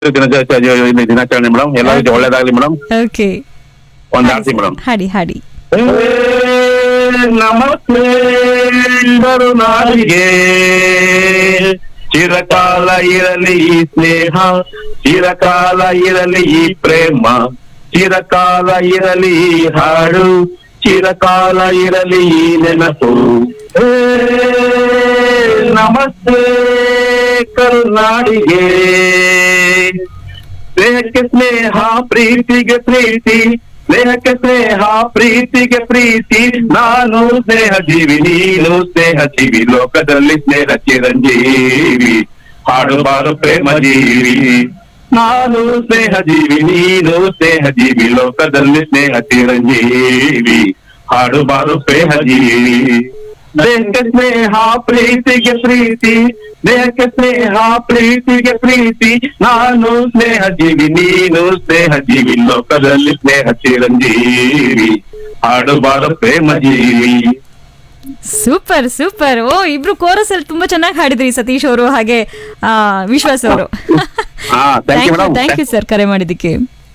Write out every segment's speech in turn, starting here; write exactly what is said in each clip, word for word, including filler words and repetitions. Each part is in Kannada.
ದಿನ ದಿನಾಚರಣೆ ಮೇಡಮ್. ಎಲ್ಲರಿಗೂ ಒಳ್ಳೇದಾಗ್ಲಿ ಮೇಡಮ್. ಓಕೆ, ಒಂದ್ ಆರ್ತಿ ಮೇಡಮ್. ಹಾಡಿ ಹಾಡಿ. ನಮಸ್ತೆ ನಾಡಿಗೆ, ಚಿರಕಾಲ ಇರಲಿ ಈ ಸ್ನೇಹ, ಚಿರಕಾಲ ಇರಲಿ ಈ ಪ್ರೇಮ, ಚಿರಕಾಲ ಇರಲಿ ಈ ಹಾಡು, ಚಿರಕಾಲ ಇರಲಿ ಈ ನೆನಪು. ನಮಸ್ತೆ ಕರುನಾಡಿಗೆ, ಸ್ನೇಹಕ್ಕೆ ಸ್ನೇಹ, ಪ್ರೀತಿಗೆ ಪ್ರೀತಿ, ಸ್ನೇಹಕ್ಕೆ ಸ್ನೇಹ, ಪ್ರೀತಿಗೆ ಪ್ರೀತಿ. ನಾನು ಸ್ನೇಹ ಜೀವಿ, ನೀನು ಸ್ನೇಹ ಜೀವಿ, ಲೋಕದಲ್ಲಿ ಸ್ನೇಹ ಚಿರಂಜೀವಿ, ಹಾಡುಬಾರು ಪ್ರೇಮ ಜೀವಿ. ನಾನು ಸ್ನೇಹ ಜೀವಿ, ನೀನು ಸ್ನೇಹ ಜೀವಿ, ಲೋಕದಲ್ಲಿ ಸ್ನೇಹ ಚಿರಂಜೀವಿ, ಹಾಡುಬಾರು ಪ್ರೇಮ ಜೀವಿ. ದೇಹಕ್ಕೆ ಸ್ನೇಹ, ಪ್ರೀತಿಗೆ ಪ್ರೀತಿ, ದೇಹಕ್ಕೆ ಸ್ನೇಹ, ಪ್ರೀತಿಗೆ ಪ್ರೀತಿ. ನಾನು ಸ್ನೇಹ ಜೀವಿ, ನೀನು ಸ್ನೇಹ ಜೀವಿ, ಲೋಕದಲ್ಲಿ ಸ್ನೇಹ ಚಿರಂಜೀವಿ, ಹಾಡುಬಾರ ಪ್ರೇಮ ಜೀವಿ. Super super. ಓ, ಇಬ್ರು ಕೋರಸ್ ಅಲ್ಲಿ ತುಂಬಾ ಚೆನ್ನಾಗಿ ಹಾಡಿದ್ರಿ, ಸತೀಶ್ ಅವರು ಹಾಗೆ ಆ, ವಿಶ್ವಾಸ್ ಅವರು. ಥ್ಯಾಂಕ್ ಯು ಸರ್ ಕರೆ ಮಾಡಿದ್ದಕ್ಕೆ.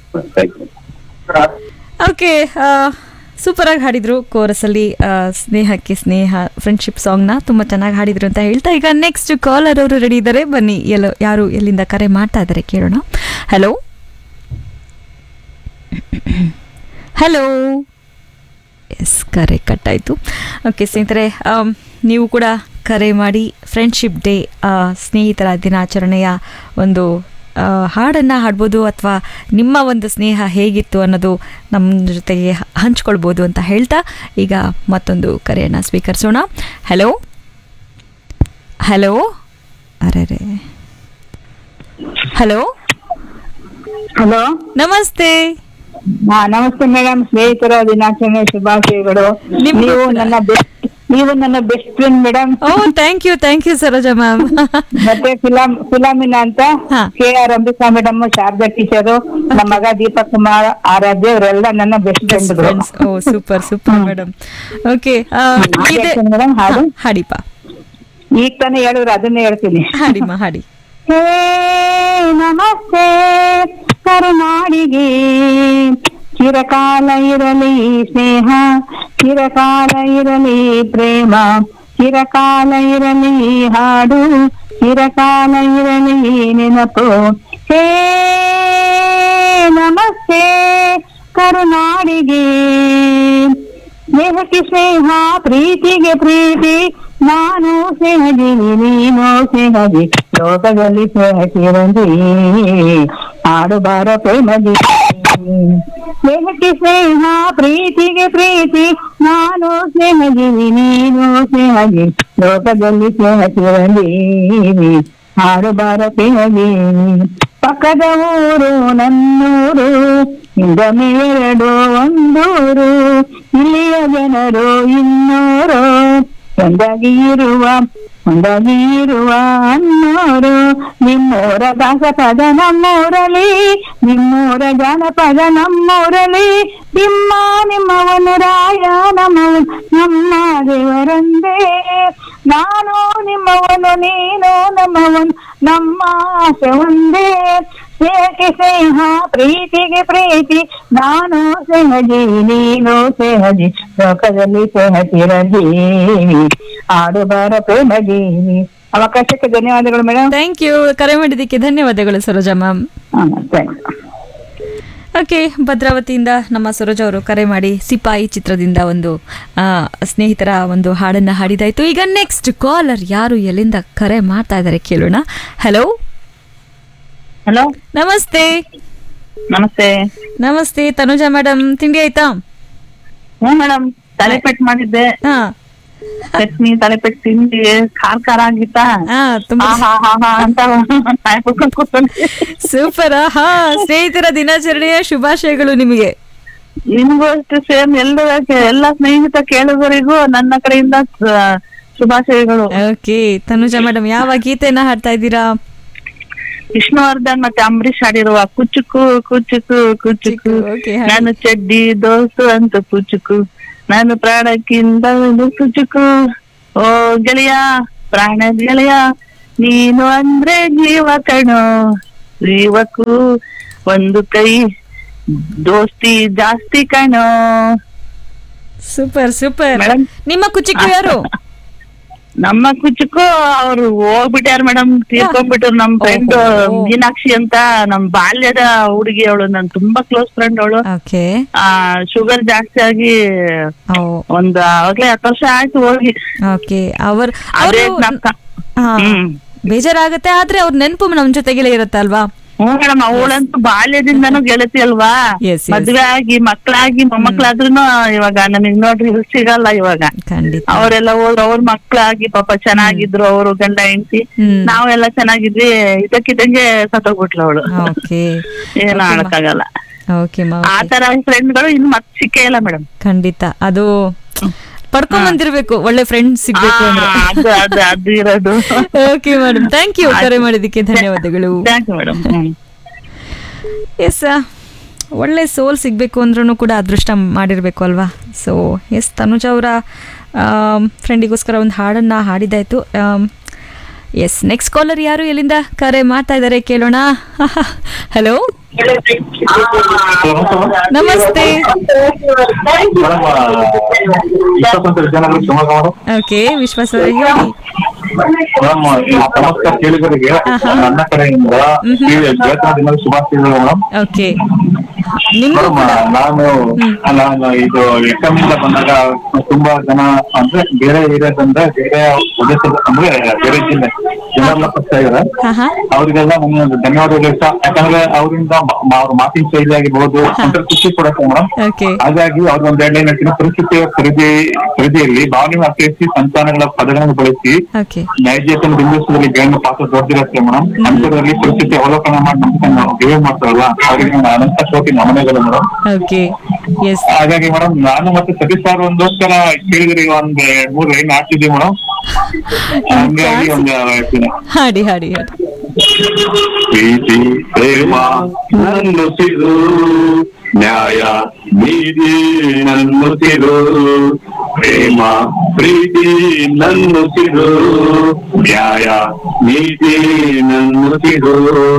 ಓಕೆ, ಸೂಪರ್ ಆಗಿ ಹಾಡಿದ್ರು ಕೋರಸ್ ಅಲ್ಲಿ ಸ್ನೇಹಕ್ಕೆ ಸ್ನೇಹ ಫ್ರೆಂಡ್ಶಿಪ್ ಸಾಂಗ್ ನ ತುಂಬಾ ಚೆನ್ನಾಗಿ ಹಾಡಿದ್ರು ಅಂತ ಹೇಳ್ತಾ, ಈಗ ನೆಕ್ಸ್ಟ್ ಕಾಲರ್ ಅವರು ರೆಡಿ ಇದ್ದಾರೆ. ಬನ್ನಿ, ಎಲ್ಲೋ ಯಾರು ಎಲ್ಲಿಂದ ಕರೆ ಮಾಡ್ತಾ ಇದ್ದಾರೆ ಕೇಳೋಣ. ಹಲೋ ಹಲೋ ಎಸ್, ಕರೆ ಕಟ್ಟಾಯಿತು. ಓಕೆ ಸ್ನೇಹಿತರೆ, ನೀವು ಕೂಡ ಕರೆ ಮಾಡಿ ಫ್ರೆಂಡ್ಶಿಪ್ ಡೇ, ಸ್ನೇಹಿತರ ದಿನಾಚರಣೆಯ ಒಂದು ಹಾಡನ್ನು ಹಾಡ್ಬೋದು, ಅಥವಾ ನಿಮ್ಮ ಒಂದು ಸ್ನೇಹ ಹೇಗಿತ್ತು ಅನ್ನೋದು ನಮ್ಮ ಜೊತೆಗೆ ಹಂಚ್ಕೊಳ್ಬೋದು ಅಂತ ಹೇಳ್ತಾ, ಈಗ ಮತ್ತೊಂದು ಕರೆಯನ್ನು ಸ್ವೀಕರಿಸೋಣ. ಹಲೋ ಹಲೋ ಅರೆ ಹಲೋ ಹಲೋ, ನಮಸ್ತೆ. ಹಾ ನಮಸ್ತೆ ಮೇಡಮ್, ಸ್ನೇಹಿತರ ದಿನಾಚರಣೆ ಶುಭಾಶಯಗಳು. ನೀವು ನನ್ನ ಬೆಸ್ಟ್ ನೀವು ನನ್ನ best friend madam. O, thank you thank you Saroja ma'am. ಮತ್ತೆ ಫಿಲಾಮ್ ಫಿಲಾಮಿನಾ ಅಂತ K R Ambika madam, Sharada teacher, ನಮ್ಮ ಮಗ ದೀಪಕ್ ಕುಮಾರ್, ಆರಾಧ್ಯ, ಇವರೆಲ್ಲ ನನ್ನ ಬೆಸ್ಟ್ ಫ್ರೆಂಡ್ಸ್. ಓ, super super madam. Okay madam, ಹಾಡು ಹಾಡಿಪ. ಈಗ ತಾನೇ ಹೇಳಿದ್ರು, ಅದನ್ನೇ ಹೇಳ್ತೀನಿ. ಹಾಡಿಮ್ಮ ಹಾಡಿ. ಹೇ ನಮಸ್ತೆ ಕರುನಾಡಿಗೆ, ಚಿರಕಾಲ ಇರಲಿ ಸ್ನೇಹ, ಚಿರಕಾಲ ಇರಲಿ ಪ್ರೇಮ, ಚಿರಕಾಲ ಇರಲಿ ಹಾಡು, ಚಿರಕಾಲ ಇರಲಿ ನೆನಪು. ಹೇ ನಮಸ್ತೆ ಕರುನಾಡಿಗೆ, ಸ್ನೇಹಕ್ಕೆ ಸ್ನೇಹ, ಪ್ರೀತಿಗೆ ಪ್ರೀತಿ. ನಾನು ಸ್ನೇಹಜೀವಿ, ನೀನು ಸ್ನೇಹಜಿ, ಲೋಕದಲ್ಲಿ ಸ್ನೇಹ ಚಿರಂಜೀವಿ, ಆಡುಬಾರ ಪ್ರೇಮಜಿ. ಸ್ನೇಹಕ್ಕೆ ಸ್ನೇಹ, ಪ್ರೀತಿಗೆ ಪ್ರೀತಿ. ನಾನು ಸ್ನೇಹಜೀವಿ, ನೀನು ಸ್ನೇಹಜಿ, ಲೋಕದಲ್ಲಿ ಸ್ನೇಹ ಚಿರಂಜೀವಿ, ಆಡುಬಾರ ಪ್ರೇಮಜೀವಿ. ಪಕ್ಕದ ಊರು ನನ್ನೂರು, ಇಂದ ಮೇರೆಡು ಒಂದೂರು, ಇಲ್ಲಿಯ ಜನರು ಇನ್ನೂರು, ಒಂದಾಗಿ ಇರುವ ಒಂದಾಗಿ ಇರುವ ಅನ್ನೋರು. ನಿಮ್ಮೂರ ದಾಸಪದ ನಮ್ಮೂರಲಿ, ನಿಮ್ಮೂರ ಜಾನಪದ ನಮ್ಮೂರಲಿ, ನಿಮ್ಮ ನಿಮ್ಮವನು ರಾಯ ನಮ್ಮವನು, ನಮ್ಮ ದೇವರಂದೇ. ನಾನು ನಿಮ್ಮವನು, ನೀನು ನಮ್ಮವನು, ನಮ್ಮ ಆಸೆ ಒಂದೇ. ಸ್ನೇಹಕ್ಕೆ ಸ್ನೇಹ, ಪ್ರೀತಿಗೆ ಪ್ರೀತಿ. ನಾನು ಸ್ನೇಹಜೀವಿ, ನೀನು ಸ್ನೇಹಜಿ, ಲೋಕದಲ್ಲಿ ಸ್ನೇಹ ಚಿರಂಜೀವಿ, ಆಡುಬಾರ ಪ್ರೇಮಜೀವಿ. ಅವಕಾಶಕ್ಕೆ ಧನ್ಯವಾದಗಳು ಮೇಡಮ್. ಥ್ಯಾಂಕ್ ಯು, ಕರೆ ಮಾಡಿದ್ದಕ್ಕೆ ಧನ್ಯವಾದಗಳು ಸರೋಜಾ ಮ್ಯಾಮ್. ಓಕೆ, ಭದ್ರಾವತಿಯಿಂದ ನಮ್ಮ ಸರೋಜಾ ಅವರು ಕರೆ ಮಾಡಿ ಸಿಪಾಯಿ ಚಿತ್ರದಿಂದ ಒಂದು ಸ್ನೇಹಿತರ ಒಂದು ಹಾಡನ್ನ ಹಾಡಿದಾಯ್ತು. ಈಗ ನೆಕ್ಸ್ಟ್ ಕಾಲರ್ ಯಾರು ಎಲ್ಲಿಂದ ಕರೆ ಮಾಡ್ತಾ ಇದ್ದಾರೆ ಕೇಳೋಣ. ಹಲೋ ಹಲೋ, ನಮಸ್ತೆ. ನಮಸ್ತೆ. ನಮಸ್ತೆ ತನುಜಾ ಮೇಡಮ್, ತಿಂಡಿ ಆಯ್ತಾ? ಹ್ಞೂ ಮೇಡಮ್, ತಲೆಪೆಟ್ಟು ಮಾಡಿದ್ದೆ. ಹಾ, ಚಟ್ನಿ ತಲೆಪೆಟ್ಟು ತಿಂಡಿ ಖಾರ ಖಾರ ಆಗಿತ್ತಾ? ಸೂಪರ್. ಹಾ, ಸ್ನೇಹಿತರ ದಿನಾಚರಣೆಯ ಶುಭಾಶಯಗಳು ನಿಮಗೆ. ನಿಮ್ಗೂ ಅಷ್ಟು ಸೇಮ್. ಎಲ್ಲ ಎಲ್ಲ ಸ್ನೇಹಿತ ಕೇಳುಗರಿಗೂ ನನ್ನ ಕಡೆಯಿಂದ ಶುಭಾಶಯಗಳು. ಓಕೆ ತನುಜಾ ಮೇಡಮ್, ಯಾವ ಗೀತೆಯನ್ನ ಹಾಡ್ತಾ ಇದ್ದೀರಾ? ವಿಷ್ಣುವರ್ಧನ್ ಮತ್ತೆ ಅಂಬರೀಷ್ ಹಾಡಿರುವ ಕುಚುಕು ಕುಚುಕು ಕುಚುಕು, ನಾನು ಚಡ್ಡಿ ದೋಸು ಅಂತ ಕುಚುಕು, ನಾನು ಪ್ರಾಣಕ್ಕಿಂತ ಕುಚುಕು, ಓ ಗೆಳೆಯ ಪ್ರಾಣ ಗೆಳೆಯ, ನೀನು ಅಂದ್ರೆ ಜೀವ ಕಣೋ, ಜೀವಕ್ಕೂ ಒಂದು ಕೈ ದೋಸ್ತಿ ಜಾಸ್ತಿ ಕಣೋ. Super super. ಮೇಡಮ್ ನಿಮ್ಮ ಕುಚಿಕ್ಕು ಯಾರು? ನಮ್ಮ ಕುಚಕ್ಕೂ ಅವ್ರು ಹೋಗ್ಬಿಟ್ಟಾರ ಮೇಡಮ್, ತೀರ್ಕೊಂಡ್ಬಿಟ್ರು. ನಮ್ ಫ್ರೆಂಡ್ ಓಹೋ. ಮೀನಾಕ್ಷಿ ಅಂತ ನಮ್ ಬಾಲ್ಯದ ಹುಡುಗಿ, ಅವಳು ನನ್ ತುಂಬಾ ಕ್ಲೋಸ್ ಫ್ರೆಂಡ್. ಅವಳು ಓಕೆ. ಆ ಶುಗರ್ ಜಾಸ್ತಿ ಆಗಿ ಒಂದ್ ಅವಾಗ್ಲೇ ಹತ್ತು ವರ್ಷ ಆಯ್ತು ಹೋಗಿ. ಓಕೆ. ಅವ್ರ ಅದೇ ಅವ್ರು- ನಮ್ ಕ- ಹಾ, ಹ್ಮ್ ಬೇಜಾರಾಗತ್ತೆ, ಆದ್ರೆ ಅವ್ರ ನೆನಪು ನಮ್ ಜೊತೆಗೆಲ್ಲ ಇರತ್ತಲ್ವಾ? ಹ್ಮ್ ಮೇಡಮ್, ಅವಳಂತೂ ಬಾಲ್ಯದಿಂದನೂ ಗೆಳತಿ ಅಲ್ವಾ. Yes, yes. ಮದ್ವೆ ಆಗಿ ಮಕ್ಳಾಗಿ ಮೊಮ್ಮಕ್ಳಾದ್ರೂನು ಇವಾಗ ನಮಗ್ ನೋಡ್ರಿ ಇಲ್ಲಿ ಸಿಗಲ್ಲ ಇವಾಗ. ಖಂಡಿತ. ಅವರೆಲ್ಲ ಹೋದ್ರು, ಅವ್ರ ಮಕ್ಳಾಗಿ ಪಾಪ ಚೆನ್ನಾಗಿದ್ರು, ಅವರು ಗಂಡ ಹೆಂಡತಿ. ಹ್ಮ್. ನಾವೆಲ್ಲ ಚೆನ್ನಾಗಿದ್ವಿ, ಇದಕ್ಕಿದ್ದಂಗೆ ಸತ್ತೋಗ್ಬಿಟ್ಲು ಅವಳು. ಓಕೆ. ಏನು ಮಾಡಕ್ಕಾಗಲ್ಲ. ಓಕೆ ಮಾ. ಆ ತರ ಫ್ರೆಂಡ್ಗಳು ಇನ್ನು ಮತ್ತೆ ಸಿಕ್ಕೇ ಇಲ್ಲ ಮೇಡಮ್. ಖಂಡಿತ. ಅದು ಪಡ್ಕೊಂಡ್ ಬಂದಿರ್ಬೇಕು, ಒಳ್ಳೆ ಫ್ರೆಂಡ್ ಸಿಗ್ಬೇಕು ಅಂದ್ರೆ. ಅದು ಅದು ಅದು ಇರೋದು. ಓಕೆ ಮೇಡಮ್, ಥ್ಯಾಂಕ್ ಯು ಕರೆ ಮಾಡಿದ್ದಕ್ಕೆ ಧನ್ಯವಾದಗಳು. Thank you madam. ಎಸ್, ಒಳ್ಳೆ ಸೋಲ್ ಸಿಗಬೇಕು ಅಂದ್ರೂ ಕೂಡ ಅದೃಷ್ಟ ಮಾಡಿರಬೇಕು ಅಲ್ವಾ? ಸೊ ಎಸ್, ತನುಜ ಅವರ ಫ್ರೆಂಡಿಗೋಸ್ಕರ ಒಂದು ಹಾಡನ್ನು ಹಾಡಿದಾಯಿತು. ಎಸ್, ನೆಕ್ಸ್ಟ್ ಕಾಲರ್ ಯಾರು, ಎಲ್ಲಿಂದ ಕರೆ ಮಾಡ್ತಾ ಇದ್ದಾರೆ ಕೇಳೋಣ. ಹಲೋ, ನಮಸ್ತೆ. ಓಕೆ, ವಿಶ್ವಾಸ ಹೇಳಿ. ನಮಸ್ಕಾರ ಕೇಳಿದರಿಗೆ ನನ್ನ ಕಡೆಯಿಂದ ಶುಭಾಶಯಗಳು ಮೇಡಮ್. ಓಕೆ, ನಿಮ್ಗೂ ಕೂಡ. ನಾನು ನಾನು ಇದು ಎಫ್ ಎಂ ಇಂದ ಬಂದಾಗ ತುಂಬಾ ಜನ ಅಂದ್ರೆ ಬೇರೆ ಏರಿಯಾದಿಂದ ಬೇರೆ ಪ್ರದೇಶದ ಅಂದ್ರೆ ಬೇರೆ ಜಿಲ್ಲೆ ಜನರೆಲ್ಲ ಪರಿಚಯ ಇದ್ದಾರೆ. ಅವ್ರಿಗೆಲ್ಲ ನನ್ನ ಒಂದು ಧನ್ಯವಾದಗಳು ಇಷ್ಟ. ಯಾಕಂದ್ರೆ ಅವರಿಂದ ಅವ್ರ ಮಾತಿನ ಶೈಲಿ ಆಗಿರ್ಬೋದು ಅಂತ ಖುಷಿ ಕೊಡತ್ತೆ ಮೇಡಮ್. ಓಕೆ. ಹಾಗಾಗಿ ಅವ್ರ ಒಂದ್ ಎರಡು ಲೈನ್ ಹೇಳ್ತೀನಿ. ಪರಿಸ್ಥಿತಿಯ ಖರೀದಿ ಖರೀದಿಯಲ್ಲಿ ಭಾವನೆ ಅರ್ಥೈಸಿ ಸಂತಾನಗಳ ಪದಗಳನ್ನು ಬಳಸಿ ಓಕೆ. ನೈಜತೆಯನ್ನು ಬಿಂಬಿಸುವುದರಲ್ಲಿ ಗಣ್ಯ ಪಾತ್ರ ದೊಡ್ಡದಿರುತ್ತೆ ಮೇಡಮ್. ಅಂತರದಲ್ಲಿ ಪರಿಸ್ಥಿತಿ ಅವಲೋಕನ ಮಾಡಿ ನಮ್ಗೆ ನಾವು ಬಿಹೇವ್ ಮಾಡ್ತಾರಲ್ಲ, ಅವರಿಗೆ ನಾನು ಅನಂತ ಕೋಟಿ ನಮನೆಗಳು ಮೇಡಮ್. ಓಕೆ. ಎಸ್. ಹಾಗಾಗಿ ಮೇಡಮ್, ನಾನು ಮತ್ತೆ ಸತೀಶ್ ಸರ್ ಒಂದೋಸ್ಕರ ಕೇಳಿದ್ರಿ ಒಂದ್ ಮೂರ್ ಲೈನ್ ಹಾಕ್ತಿದ್ದೀವಿ ಮೇಡಮ್. ಹಂಗಾಗಿ ಒಂದು ಹೇಳ್ತೀನಿ. ಹಾಡಿ ಹಾಡಿ ಹಾಡಿ. ಪ್ರೀತಿ ಪ್ರೇಮ ನನ್ನುಸಿರು, ನ್ಯಾಯ ನೀತಿ ನನ್ನುಸಿರು. ಪ್ರೇಮ ಪ್ರೀತಿ ನನ್ನುಸಿರು, ನ್ಯಾಯ ನೀತಿ ನನ್ನುಸಿರು.